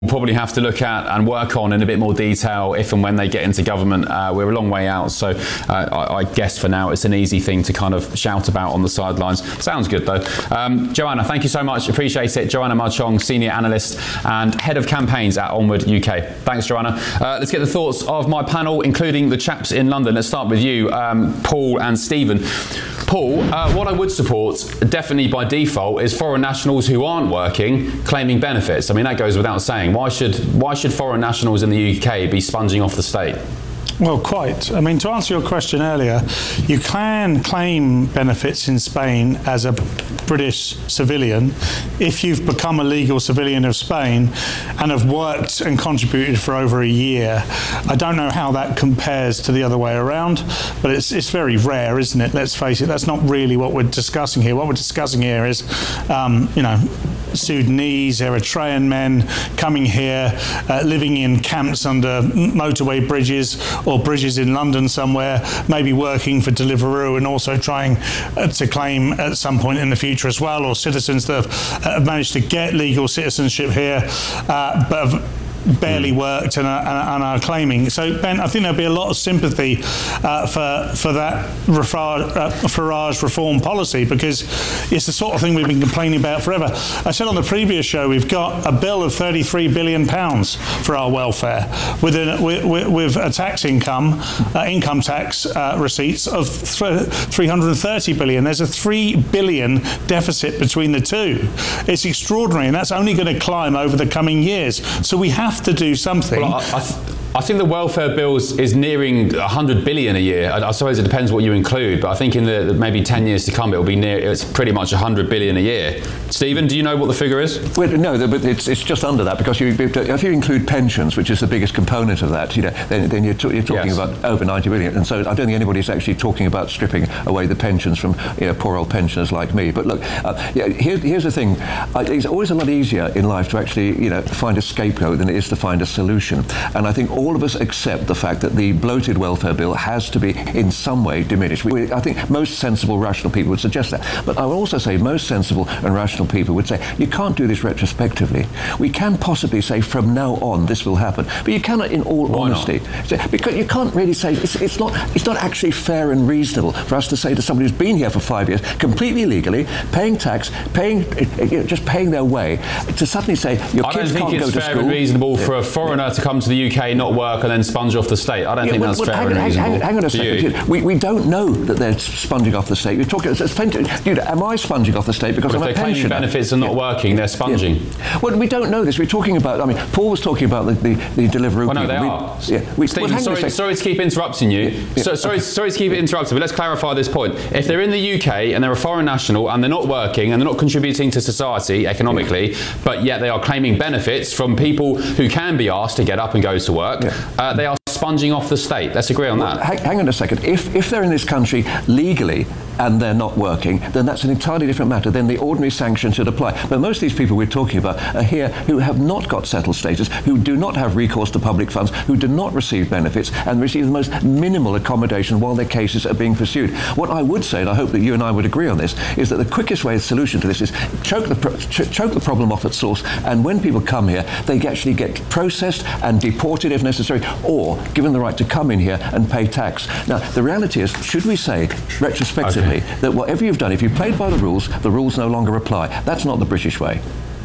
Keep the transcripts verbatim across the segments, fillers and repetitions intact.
probably have to look at and work on in a bit more detail if and when they get into government. Uh, we're a long way out, so uh, I, I guess for now it's an easy thing to kind of shout about on the sidelines. Sounds good though. Um, Joanna, thank you so much, appreciate it. Joanna Marchong, Senior Analyst and Head of Campaigns at Onward U K. Thanks, Joanna. Uh, let's get the thoughts of my panel, including the chaps in London. Let's start with you, um, Paul and Stephen. Paul, uh, what I would support, definitely by default, is foreign nationals who aren't working claiming benefits. I mean, that goes without saying. Why should why should foreign nationals in the U K be sponging off the state? Well, quite. I mean, to answer your question earlier, you can claim benefits in Spain as a British civilian if you've become a legal civilian of Spain and have worked and contributed for over a year. I don't know how that compares to the other way around, but it's it's very rare, isn't it? Let's face it, that's not really what we're discussing here. What we're discussing here is, um, you know, Sudanese, Eritrean men coming here, uh, living in camps under motorway bridges or bridges in London somewhere, maybe working for Deliveroo and also trying uh, to claim at some point in the future as well, or citizens that have, uh, have managed to get legal citizenship here, uh, but have barely worked and are, and are claiming. So, Ben, I think there'll be a lot of sympathy uh, for for that Farage, uh, Farage reform policy, because it's the sort of thing we've been complaining about forever. I said on the previous show, we've got a bill of thirty-three billion pounds for our welfare, with, an, with, with a tax income, uh, income tax uh, receipts of three hundred thirty billion. There's a three billion deficit between the two. It's extraordinary, and that's only going to climb over the coming years. So we have to do something. Well, I, I, th- I think the welfare bills is nearing one hundred billion a year. I, I suppose it depends what you include, but I think in the, the maybe ten years to come, it'll be near. It's pretty much one hundred billion a year. Stephen, do you know what the figure is? Well, no, but it's it's just under that, because you, if you include pensions, which is the biggest component of that, you know, then, then you're, t- you're talking yes. about over ninety billion. And so I don't think anybody's actually talking about stripping away the pensions from, you know, poor old pensioners like me. But look, uh, yeah, here, here's the thing: uh, it's always a lot easier in life to actually, you know, find a scapegoat than it is to find a solution. And I think all of us accept the fact that the bloated welfare bill has to be in some way diminished. We, we, I think most sensible, rational people would suggest that. But I would also say most sensible and rational people would say, you can't do this retrospectively. We can possibly say from now on this will happen, but you cannot in all Why honesty. Say, because you can't really say, it's, it's not it's not actually fair and reasonable for us to say to somebody who's been here for five years, completely legally, paying tax, paying, you know, just paying their way, to suddenly say your I kids can't go to school. I don't think it's fair and reasonable for a foreigner yeah. to come to the U K, not work, and then sponge off the state. I don't yeah, think well, that's well, fair hang, and reasonable. Hang, hang on a second. We, we don't know that they're sponging off the state. We're talking, it's plenty, you know, am I sponging off the state because well, I'm if a they're pensioner? claiming benefits and not yeah. working, they're sponging. Yeah. Well, we don't know this. We're talking about, I mean, Paul was talking about the, the, the Deliveroo well, no, people. they we, are. Yeah, we, Stephen, well, sorry, sorry to keep interrupting you. Yeah. So, sorry, sorry to keep interrupting, but let's clarify this point. If they're in the U K and they're a foreign national and they're not working and they're not contributing to society economically, yeah. but yet they are claiming benefits from people who can be asked to get up and go to work, yeah. uh, they are sponging off the state. Let's agree on well, that. Hang, hang on a second. If if they're in this country legally and they're not working, then that's an entirely different matter. Then the ordinary sanction should apply. But most of these people we're talking about are here who have not got settled status, who do not have recourse to public funds, who do not receive benefits and receive the most minimal accommodation while their cases are being pursued. What I would say, and I hope that you and I would agree on this, is that the quickest way, the solution to this is choke the pro- ch- choke the problem off at source, and when people come here, they actually get processed and deported if necessary, or given the right to come in here and pay tax. Now, the reality is, should we say retrospectively okay. that whatever you've done, if you've played by the rules, the rules no longer apply? That's not the British way.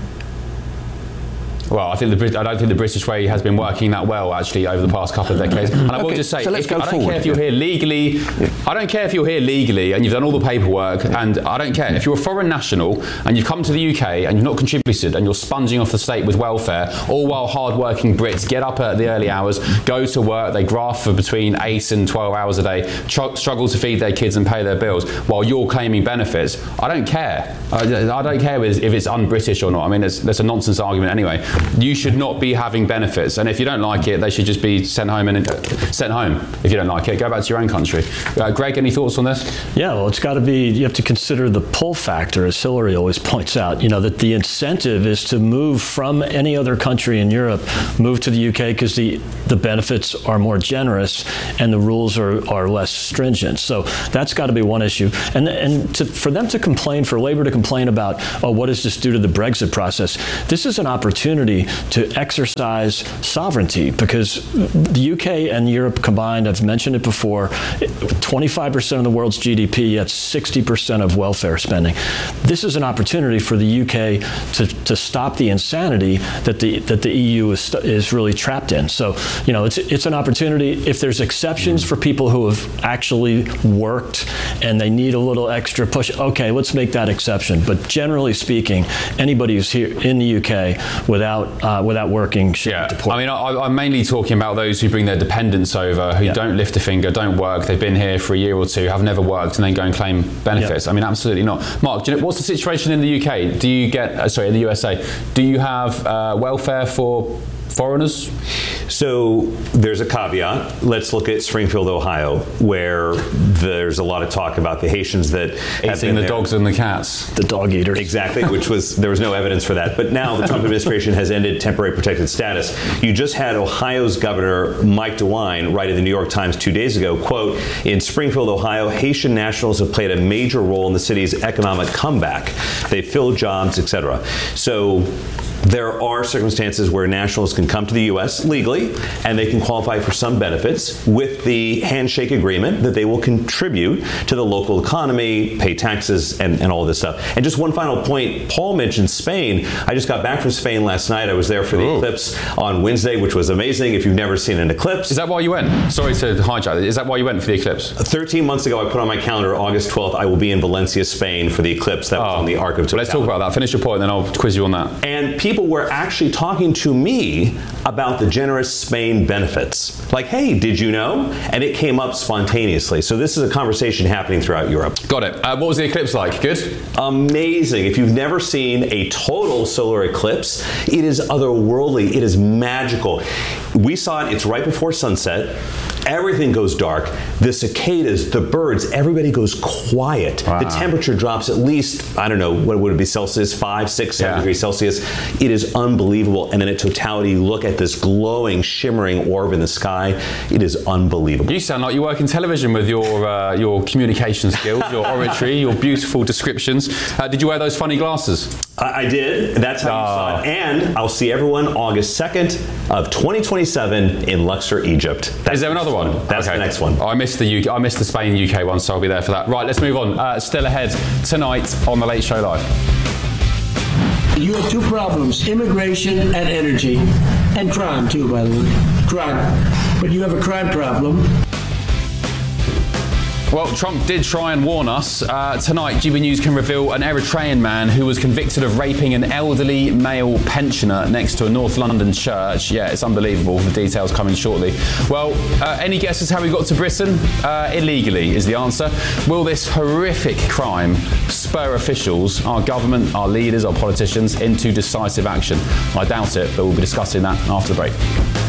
Well, I think the I don't think the British way has been working that well actually over the past couple of decades. And I okay, will just say, so let's if, go I don't forward. care if you're here legally. Yeah. I don't care if you're here legally and you've done all the paperwork. Yeah. And I don't care if you're a foreign national and you've come to the U K and you've not contributed and you're sponging off the state with welfare, all while hard-working Brits get up at the early hours, go to work, they graft for between eight and twelve hours a day, tr- struggle to feed their kids and pay their bills, while you're claiming benefits. I don't care. I, I don't care if it's un-British or not. I mean, it's, that's a nonsense argument anyway. You should not be having benefits, and if you don't like it, they should just be sent home and uh, sent home. If you don't like it, go back to your own country. Uh, Greg, any thoughts on this? Yeah, well, it's got to be, you have to consider the pull factor, as Hillary always points out, you know, that the incentive is to move from any other country in Europe, move to the U K because the, the benefits are more generous and the rules are, are less stringent. So that's got to be one issue. And and to, for them to complain, for Labour to complain about, oh, what does this do to the Brexit process? This is an opportunity opportunity to exercise sovereignty, because the U K and Europe combined, I've mentioned it before, twenty-five percent of the world's G D P, yet sixty percent of welfare spending. This is an opportunity for the U K to, to stop the insanity that the that the E U is is really trapped in. So, you know, it's it's an opportunity. If there's exceptions for people who have actually worked and they need a little extra push, okay, let's make that exception. But generally speaking, anybody who's here in the U K without uh, without working should yeah. be deported. I mean, I, I'm mainly talking about those who bring their dependents over, who yeah. don't lift a finger, don't work, they've been here for a year or two, have never worked, and then go and claim benefits. Yeah. I mean, absolutely not. Mark, do you know, what's the situation in the U K? Do you get, uh, sorry, in the U S A, do you have uh, welfare for foreigners? So there's a caveat. Let's look at Springfield, Ohio, where there's a lot of talk about the Haitians that have Eating been the there. dogs and the cats. The dog eaters. Exactly, which was, there was no evidence for that. But now the Trump administration has ended temporary protected status. You just had Ohio's Governor Mike DeWine write in the New York Times two days ago, quote, in Springfield, Ohio, Haitian nationals have played a major role in the city's economic comeback. They filled jobs, et cetera. So there are circumstances where nationals can come to the U S legally and they can qualify for some benefits with the handshake agreement that they will contribute to the local economy, pay taxes, and, and all this stuff. And just one final point, Paul mentioned Spain. I just got back from Spain last night. I was there for the Ooh. eclipse on Wednesday, which was amazing. If you've never seen an eclipse. Is that why you went? Sorry to hijack. Is that why you went for the eclipse? thirteen months ago, I put on my calendar, August twelfth, I will be in Valencia, Spain for the eclipse that was Oh. on the Arc of Totality. Let's talk about that. Finish your point, then I'll quiz you on that. And people were actually talking to me about the generous Spain benefits. Like, hey, did you know? And it came up spontaneously. So this is a conversation happening throughout Europe. Got it. Uh, what was the eclipse like? Good? Amazing. If you've never seen a total solar eclipse, it is otherworldly. It is magical. We saw it. It's right before sunset. Everything goes dark. The cicadas, the birds, everybody goes quiet. Wow. The temperature drops at least, I don't know, what would it be, Celsius, five, six, seven Yeah. degrees Celsius. It is unbelievable. And then at totality, you look at this glowing, shimmering orb in the sky. It is unbelievable. You sound like you work in television with your uh, your communication skills, your oratory, your beautiful descriptions. Uh, did you wear those funny glasses? I, I did. That's how you saw it. And I'll see everyone August second of twenty twenty-seven in Luxor, Egypt. That's Is there another one? That's Okay. the next one. I missed the U K. I missed the Spain U K one, so I'll be there for that. Right, let's move on. Uh, still ahead tonight on The Late Show Live. You have two problems, immigration and energy, and crime too, by the way, crime. But you have a crime problem. Well, Trump did try and warn us. Uh, tonight, G B News can reveal an Eritrean man who was convicted of raping an elderly male pensioner next to a North London church. Yeah, it's unbelievable. The details coming shortly. Well, uh, any guesses how we got to Britain? Uh, illegally is the answer. Will this horrific crime spur officials, our government, our leaders, our politicians into decisive action? I doubt it, but we'll be discussing that after the break.